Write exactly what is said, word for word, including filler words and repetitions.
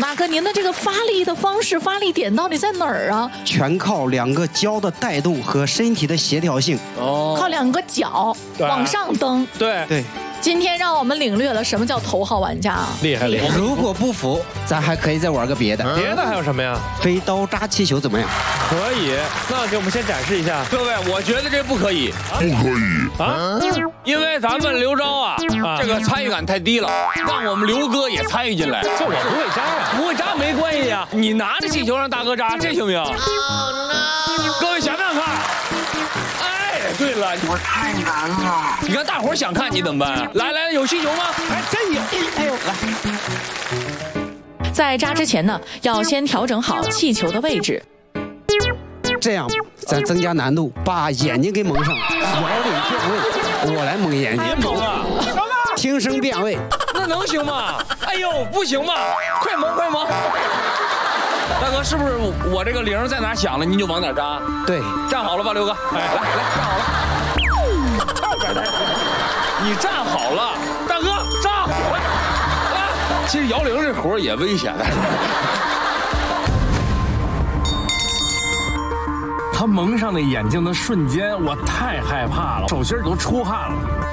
大哥，您的这个发力的方式、发力点到底在哪儿啊？ 全靠两个脚的带动和身体的协调性。 哦，靠两个脚往上蹬。 对对。 今天让我们领略了什么叫头号玩家啊！ 厉害厉害！ 如果不服，咱还可以再玩个别的。 别的还有什么呀？ 飞刀扎气球怎么样？ 可以，那给我们先展示一下。 各位，我觉得这不可以， 不可以啊，因为咱们刘钊啊，啊这个参与感太低了，让我们刘哥也参与进来。 这我不会扎呀， 不会扎没关系呀，你拿着气球让大哥扎，这行不行？ Oh, no. 各位想不想看？ 对了， 我太难了。 你看大伙儿想看你怎么办？来来，有气球吗？ 还真有。 哎呦，来，在扎之前呢，要先调整好气球的位置， 这样咱增加难度，把眼睛给蒙上，摇领变位，我来蒙眼睛。 别蒙啊！ 什么？ 听声变位， 那能行吗？哎呦，不行吗？快蒙快蒙！ 大哥，是不是我这个铃在哪响了，您就往哪扎？ 对， 站好了吧，刘哥？哎，来来，站好了。你站好了，大哥扎！来，来。其实摇铃这活也危险的。 他蒙上那眼睛的瞬间，我太害怕了，手心都出汗了。